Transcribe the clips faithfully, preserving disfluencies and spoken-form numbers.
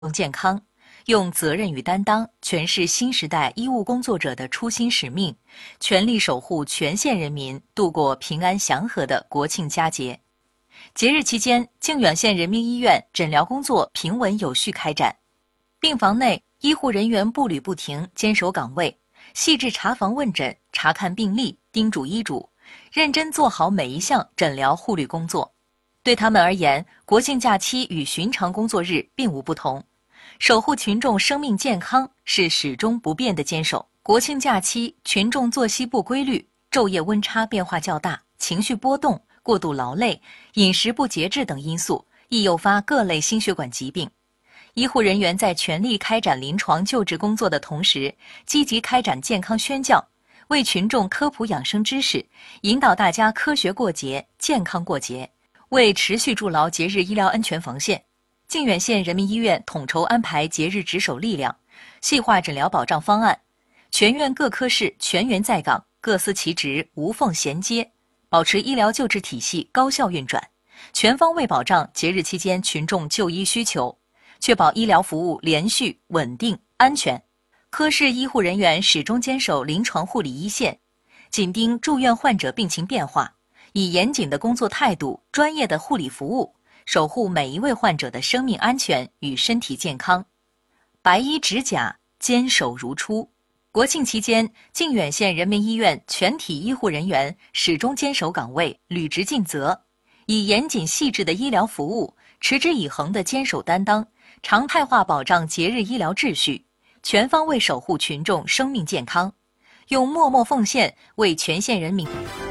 健康，用责任与担当诠释新时代医务工作者的初心使命，全力守护全县人民度过平安祥和的国庆佳节。节日期间，靖远县人民医院诊疗工作平稳有序开展，病房内医护人员步履不停，坚守岗位，细致查房问诊，查看病历，叮嘱医嘱，认真做好每一项诊疗护理工作。对他们而言，国庆假期与寻常工作日并无不同，守护群众生命健康是始终不变的坚守。国庆假期，群众作息不规律，昼夜温差变化较大，情绪波动，过度劳累，饮食不节制等因素，易诱发各类心血管疾病。医护人员在全力开展临床救治工作的同时，积极开展健康宣教，为群众科普养生知识，引导大家科学过节、健康过节。为持续筑牢节日医疗安全防线，靖远县人民医院统筹安排节日值守力量，细化诊疗保障方案，全院各科室全员在岗，各司其职，无缝衔接，保持医疗救治体系高效运转，全方位保障节日期间群众就医需求，确保医疗服务连续、稳定、安全。科室医护人员始终坚守临床护理一线，紧盯住院患者病情变化，以严谨的工作态度、专业的护理服务，守护每一位患者的生命安全与身体健康。白衣执甲，坚守如初。国庆期间，靖远县人民医院全体医护人员始终坚守岗位，履职尽责，以严谨细致的医疗服务、持之以恒的坚守担当，常态化保障节日医疗秩序，全方位守护群众生命健康，用默默奉献为全县人民。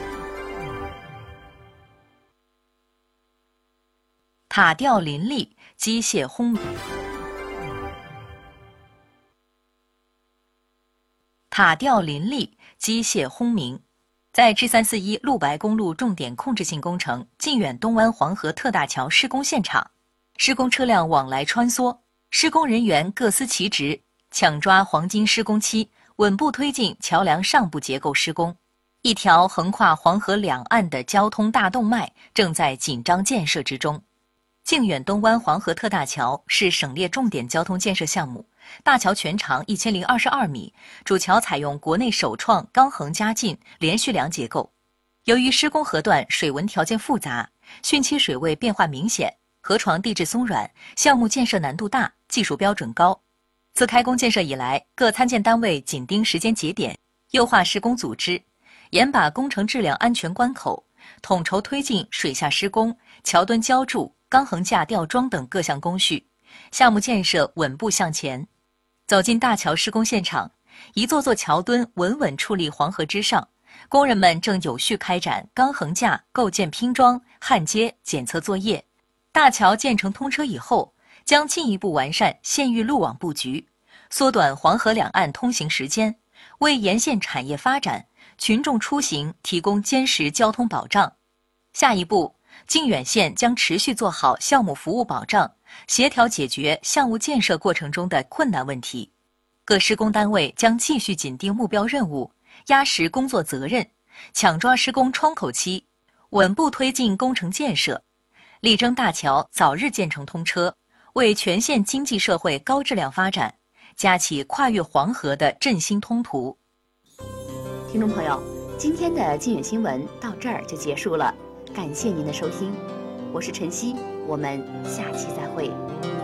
塔吊林立，机械轰鸣。塔吊林立，机械轰鸣。在 G 三四一陆白公路重点控制性工程靖远东湾黄河特大桥施工现场，施工车辆往来穿梭，施工人员各司其职，抢抓黄金施工期，稳步推进桥梁上部结构施工。一条横跨黄河两岸的交通大动脉正在紧张建设之中。靖远东湾黄河特大桥是省列重点交通建设项目，大桥全长一千零二十二米，主桥采用国内首创钢横加劲连续梁结构。由于施工河段水文条件复杂，汛期水位变化明显，河床地质松软，项目建设难度大，技术标准高。自开工建设以来，各参建单位紧盯时间节点，优化施工组织，严把工程质量安全关口，统筹推进水下施工、桥墩浇筑、钢横架吊装等各项工序，项目建设稳步向前。走进大桥施工现场，一座座桥墩稳稳矗立黄河之上，工人们正有序开展钢横架构件拼装、焊接、检测作业。大桥建成通车以后，将进一步完善县域路网布局，缩短黄河两岸通行时间，为沿线产业发展、群众出行提供坚实交通保障。下一步，靖远县将持续做好项目服务保障，协调解决项目建设过程中的困难问题。各施工单位将继续紧盯目标任务，压实工作责任，抢抓施工窗口期，稳步推进工程建设，力争大桥早日建成通车，为全县经济社会高质量发展架起跨越黄河的振兴通途。 听众朋友，今天的靖远新闻到这儿就结束了，感谢您的收听，我是晨曦，我们下期再会。